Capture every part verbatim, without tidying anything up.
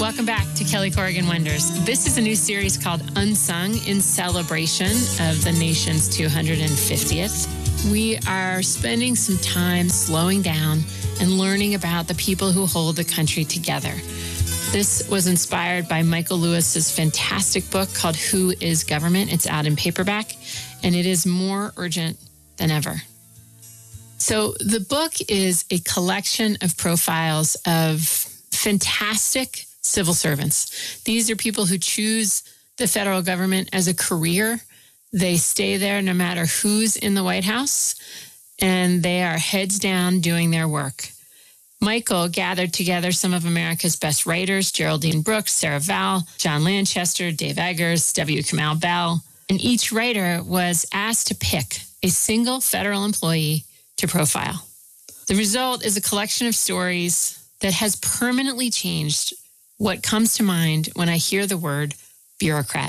Welcome back to Kelly Corrigan Wonders. This is a new series called Unsung in celebration of the nation's two hundred fiftieth. We are spending some time slowing down and learning about the people who hold the country together. This was inspired by Michael Lewis's fantastic book called Who is Government? It's out in paperback, and it is more urgent than ever. So the book is a collection of profiles of fantastic civil servants. These are people who choose the federal government as a career. They stay there no matter who's in the White House, and they are heads down doing their work. Michael gathered together some of America's best writers, Geraldine Brooks, Sarah Vowell, John Lanchester, Dave Eggers, W. Kamau Bell, and each writer was asked to pick a single federal employee to profile. The result is a collection of stories that has permanently changed what comes to mind when I hear the word bureaucrat.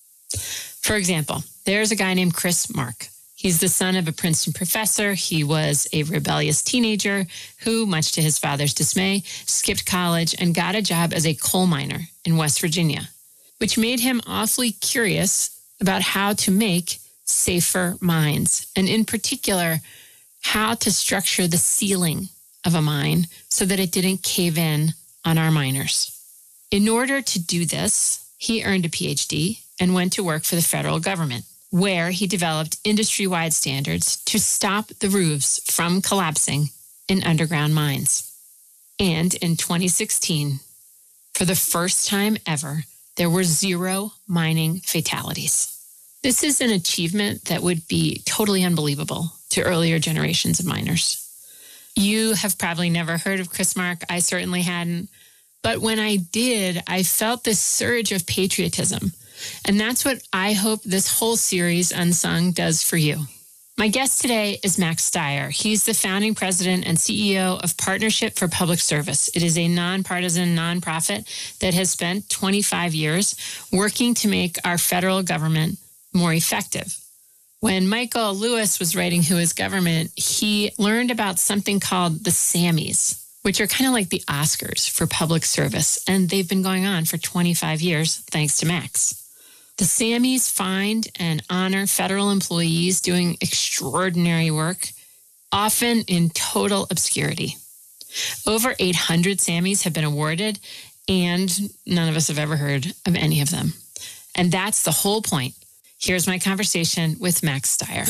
For example, there's a guy named Chris Mark. He's the son of a Princeton professor. He was a rebellious teenager who, much to his father's dismay, skipped college and got a job as a coal miner in West Virginia, which made him awfully curious about how to make safer mines, and in particular, how to structure the ceiling of a mine so that it didn't cave in on our miners. In order to do this, he earned a P H D and went to work for the federal government, where he developed industry-wide standards to stop the roofs from collapsing in underground mines. And in twenty sixteen, for the first time ever, there were zero mining fatalities. This is an achievement that would be totally unbelievable to earlier generations of miners. You have probably never heard of Chris Mark. I certainly hadn't. But when I did, I felt this surge of patriotism. And that's what I hope this whole series, Unsung, does for you. My guest today is Max Stier. He's the founding president and C E O of Partnership for Public Service. It is a nonpartisan nonprofit that has spent twenty-five years working to make our federal government more effective. When Michael Lewis was writing Who is Government, he learned about something called the Sammys, which are kind of like the Oscars for public service. And they've been going on for twenty-five years, thanks to Max. The Sammys find and honor federal employees doing extraordinary work, often in total obscurity. Over eight hundred Sammys have been awarded, and none of us have ever heard of any of them. And that's the whole point. Here's my conversation with Max Stier.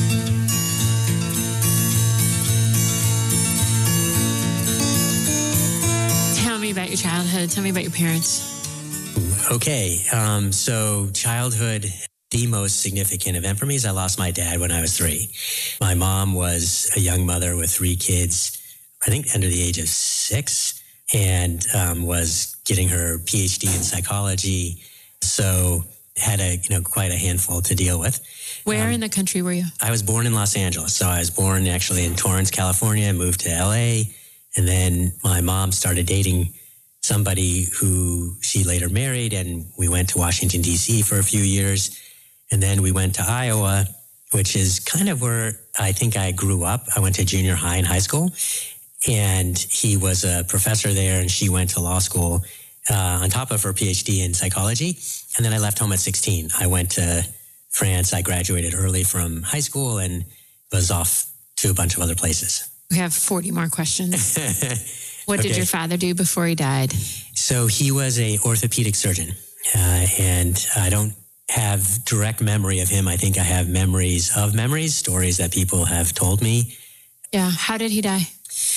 Tell me about your childhood. Tell me about your parents. Okay, um, so childhood, the most significant event for me is I lost my dad when I was three. My mom was a young mother with three kids, I think under the age of six, and um, was getting her P H D in psychology. So had a, you know, quite a handful to deal with. Where um, in the country were you? I was born in Los Angeles. So I was born actually in Torrance, California, moved to L A. And then my mom started dating somebody who she later married, and we went to Washington, D C for a few years. And then we went to Iowa, which is kind of where I think I grew up. I went to junior high and high school, and he was a professor there, and she went to law school uh, on top of her P H D in psychology. And then I left home at sixteen. I went to France. I graduated early from high school and was off to a bunch of other places. We have forty more questions. What Okay. did your father do before he died? So he was a orthopedic surgeon, uh, and I don't have direct memory of him. I think I have memories of memories, stories that people have told me. Yeah. How did he die?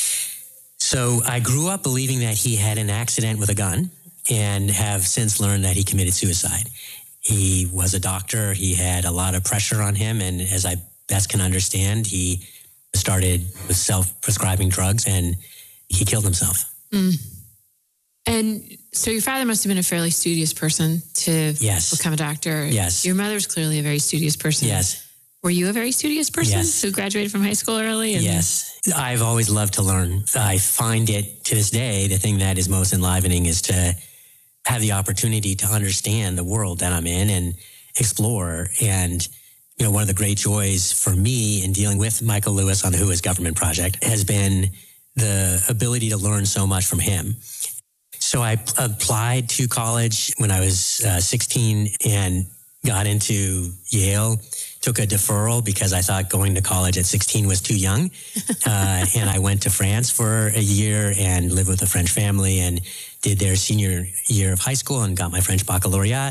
So I grew up believing that he had an accident with a gun, and have since learned that he committed suicide. He was a doctor. He had a lot of pressure on him, and as I best can understand, he started with self-prescribing drugs, and he killed himself. Mm. And so your father must have been a fairly studious person to Yes. become a doctor. Yes. Your mother's clearly a very studious person. Yes. Were you a very studious person Yes. who graduated from high school early? And Yes. I've always loved to learn. I find it to this day, the thing that is most enlivening is to have the opportunity to understand the world that I'm in and explore. And, you know, one of the great joys for me in dealing with Michael Lewis on the Who is Government project has been the ability to learn so much from him. So I p- applied to college when I was uh, sixteen and got into Yale. Took a deferral because I thought going to college at sixteen was too young. Uh, and I went to France for a year and lived with a French family and did their senior year of high school and got my French baccalaureate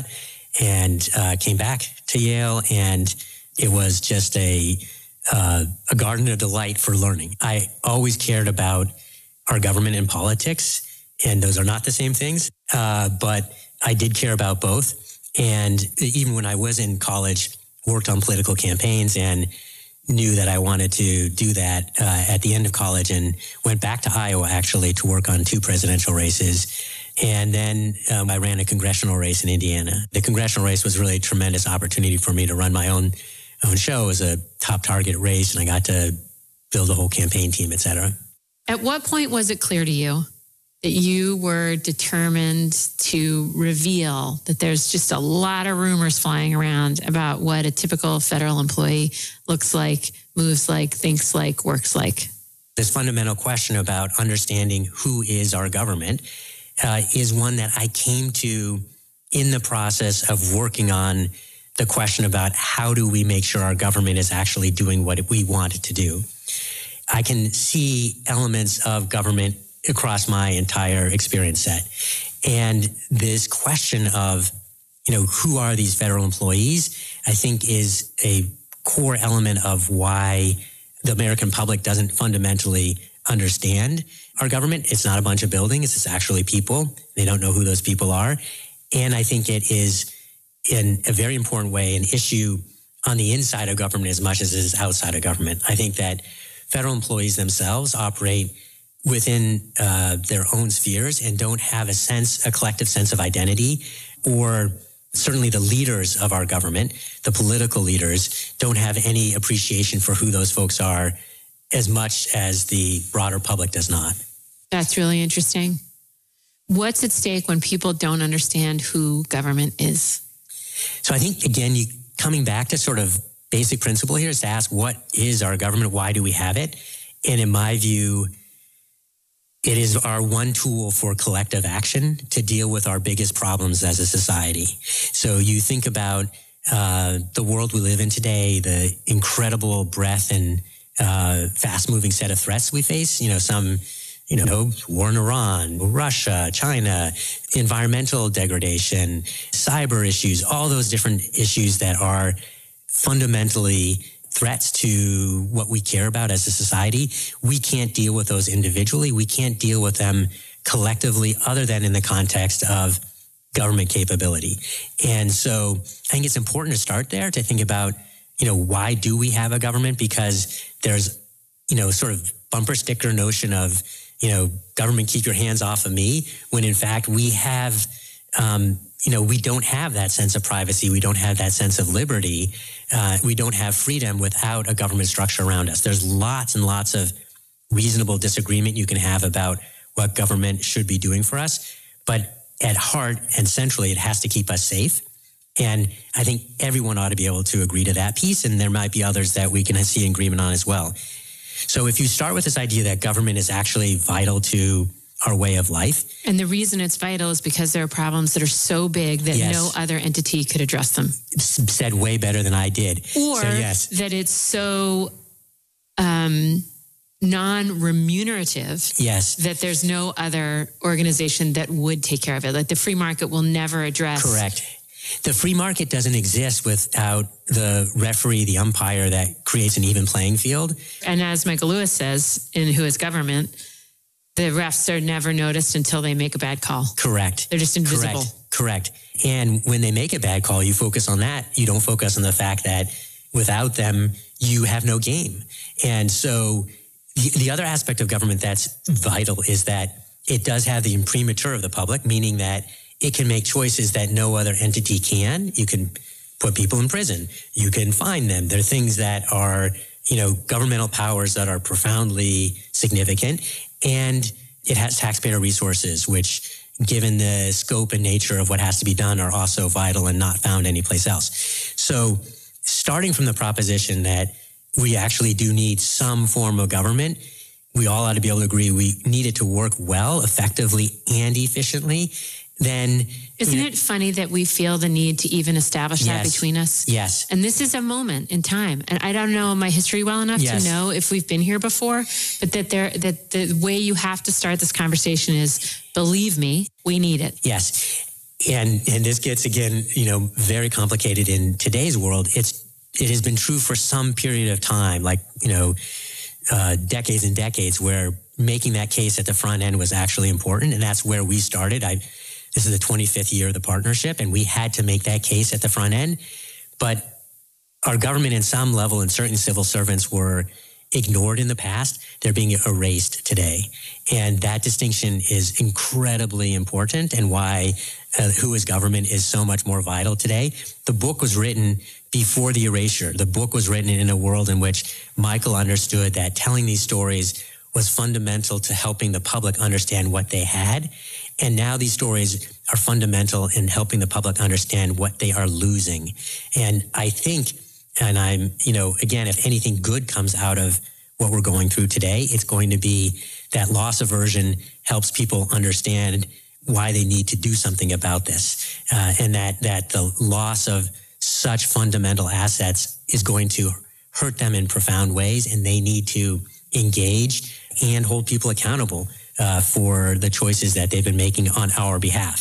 and uh, came back to Yale. And it was just a, uh, a garden of delight for learning. I always cared about our government and politics, and those are not the same things. Uh, but I did care about both. And even when I was in college, worked on political campaigns and knew that I wanted to do that uh, at the end of college, and went back to Iowa actually to work on two presidential races. And then um, I ran a congressional race in Indiana. The congressional race was really a tremendous opportunity for me to run my own own show. It was a top target race, and I got to build a whole campaign team, et cetera. At what point was it clear to you that you were determined to reveal that there's just a lot of rumors flying around about what a typical federal employee looks like, moves like, thinks like, works like? This fundamental question about understanding who is our government uh, is one that I came to in the process of working on the question about how do we make sure our government is actually doing what we want it to do. I can see elements of government across my entire experience set. And this question of, you know, who are these federal employees, I think is a core element of why the American public doesn't fundamentally understand our government. It's not a bunch of buildings. It's actually people. They don't know who those people are. And I think it is, in a very important way, an issue on the inside of government as much as it is outside of government. I think that federal employees themselves operate within uh, their own spheres and don't have a sense, a collective sense of identity, or certainly the leaders of our government, the political leaders, don't have any appreciation for who those folks are as much as the broader public does not. That's really interesting. What's at stake when people don't understand who government is? So I think, again, you coming back to sort of basic principle here is to ask, what is our government? Why do we have it? And in my view, it is our one tool for collective action to deal with our biggest problems as a society. So you think about uh, the world we live in today, the incredible breadth and uh, fast-moving set of threats we face. You know, some, you know, war in Iran, Russia, China, environmental degradation, cyber issues, all those different issues that are fundamentally threats to what we care about as a society. We can't deal with those individually. We can't deal with them collectively other than in the context of government capability. And so I think it's important to start there, to think about, you know, why do we have a government? Because there's, you know, sort of bumper sticker notion of, you know, government, keep your hands off of me, when in fact we have, um, you know, we don't have that sense of privacy. We don't have that sense of liberty. Uh, we don't have freedom without a government structure around us. There's lots and lots of reasonable disagreement you can have about what government should be doing for us. But at heart and centrally, it has to keep us safe. And I think everyone ought to be able to agree to that piece. And there might be others that we can see agreement on as well. So if you start with this idea that government is actually vital to our way of life. And the reason it's vital is because there are problems that are so big that yes. no other entity could address them. Said way better than I did. Or so, yes. that it's so um, non-remunerative yes. that there's no other organization that would take care of it. Like the free market will never address. Correct. The free market doesn't exist without the referee, the umpire that creates an even playing field. And as Michael Lewis says in Who is Government, the refs are never noticed until they make a bad call. Correct. They're just invisible. Correct. Correct. And when they make a bad call, you focus on that. You don't focus on the fact that without them, you have no game. And so the, the other aspect of government that's vital is that it does have the imprimatur of the public, meaning that it can make choices that no other entity can. You can put people in prison. You can fine them. There are things that are, you know, governmental powers that are profoundly significant. And it has taxpayer resources, which, given the scope and nature of what has to be done, are also vital and not found anyplace else. So starting from the proposition that we actually do need some form of government, we all ought to be able to agree we need it to work well, effectively, and efficiently, then... Isn't you know, it funny that we feel the need to even establish yes, that between us? Yes. And this is a moment in time. And I don't know my history well enough yes. to know if we've been here before, but that there that the way you have to start this conversation is, believe me, we need it. Yes. And and this gets, again, you know, very complicated in today's world. It's It has been true for some period of time, like, you know, uh, decades and decades, where making that case at the front end was actually important. And that's where we started. I This is the twenty-fifth year of the partnership, and we had to make that case at the front end. But our government, in some level, and certain civil servants were ignored in the past. They're being erased today. And that distinction is incredibly important, and why uh, who is government is so much more vital today. The book was written before the erasure. The book was written in a world in which Michael understood that telling these stories was fundamental to helping the public understand what they had. And now these stories are fundamental in helping the public understand what they are losing. And I think, and I'm, you know, again, if anything good comes out of what we're going through today, it's going to be that loss aversion helps people understand why they need to do something about this. Uh, and that, that the loss of such fundamental assets is going to hurt them in profound ways, and they need to engage and hold people accountable uh, for the choices that they've been making on our behalf.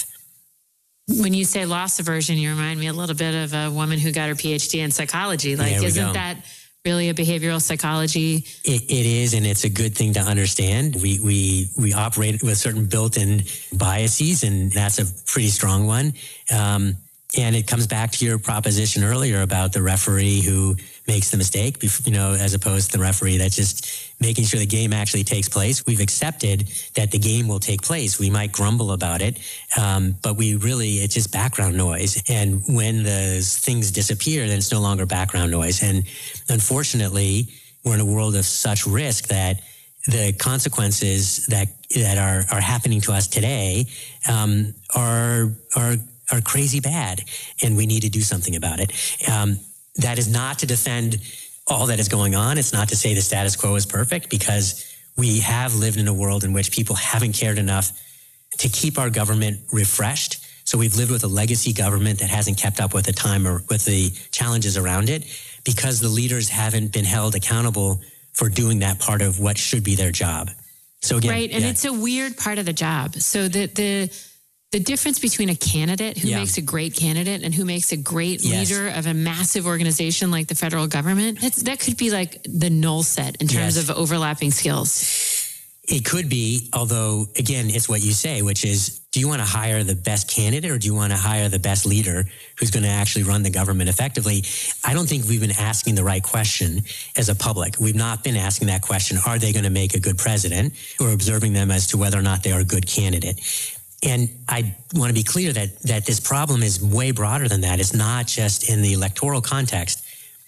When you say loss aversion, you remind me a little bit of a woman who got her P H D in psychology. Like, isn't go. that really a behavioral psychology? It, it is, and it's a good thing to understand. We we we operate with certain built-in biases, and that's a pretty strong one. Um, and it comes back to your proposition earlier about the referee who makes the mistake, you know, as opposed to the referee that's just making sure the game actually takes place. We've accepted that the game will take place. We might grumble about it, um, but we really, it's just background noise. And when the things disappear, then it's no longer background noise. And unfortunately, we're in a world of such risk that the consequences that that are, are happening to us today um, are are are crazy bad, and we need to do something about it. Um, that is not to defend all that is going on. It's not to say the status quo is perfect, because we have lived in a world in which people haven't cared enough to keep our government refreshed. So we've lived with a legacy government that hasn't kept up with the time or with the challenges around it, because the leaders haven't been held accountable for doing that part of what should be their job. So again, right, and yeah. it's a weird part of the job. So the the The difference between a candidate who yeah. makes a great candidate and who makes a great yes. leader of a massive organization like the federal government, that's, that could be like the null set in terms yes. of overlapping skills. It could be, although, again, it's what you say, which is, do you want to hire the best candidate, or do you want to hire the best leader who's going to actually run the government effectively? I don't think we've been asking the right question as a public. We've not been asking that question, are they going to make a good president, or observing them as to whether or not they are a good candidate. And I want to be clear that that this problem is way broader than that. It's not just in the electoral context.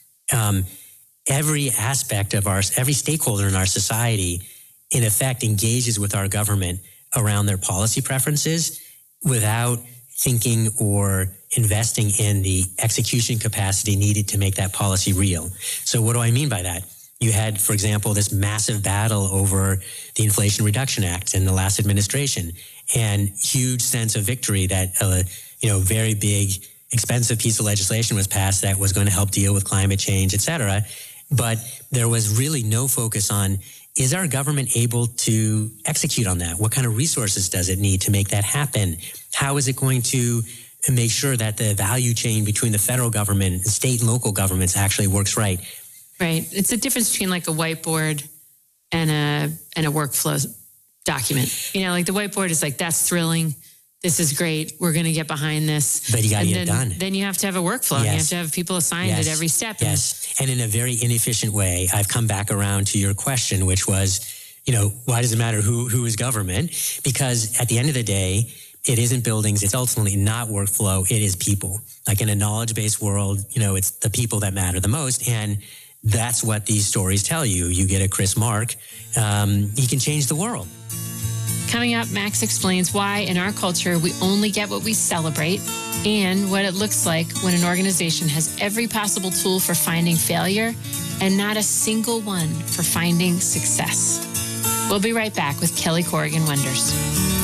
Um, every aspect of our, every stakeholder in our society, in effect, engages with our government around their policy preferences without thinking or investing in the execution capacity needed to make that policy real. So what do I mean by that? You had, for example, this massive battle over the Inflation Reduction Act in the last administration, and huge sense of victory that uh, you know, very big, expensive piece of legislation was passed that was going to help deal with climate change, et cetera. But there was really no focus on, is our government able to execute on that? What kind of resources does it need to make that happen? How is it going to make sure that the value chain between the federal government and state and local governments actually works right? Right. It's a difference between like a whiteboard and a and a workflow document. You know, like the whiteboard is like, that's thrilling. This is great. We're going to get behind this. But you got to get it done. Then you have to have a workflow. Yes. You have to have people assigned yes. at every step. Yes. And in a very inefficient way, I've come back around to your question, which was, you know, why does it matter who who is government? Because at the end of the day, it isn't buildings. It's ultimately not workflow. It is people. Like in a knowledge-based world, you know, it's the people that matter the most. And that's what these stories tell you. You get a Chris Mark, um, he can change the world. Coming up, Max explains why in our culture we only get what we celebrate, and what it looks like when an organization has every possible tool for finding failure and not a single one for finding success. We'll be right back with Kelly Corrigan Wonders.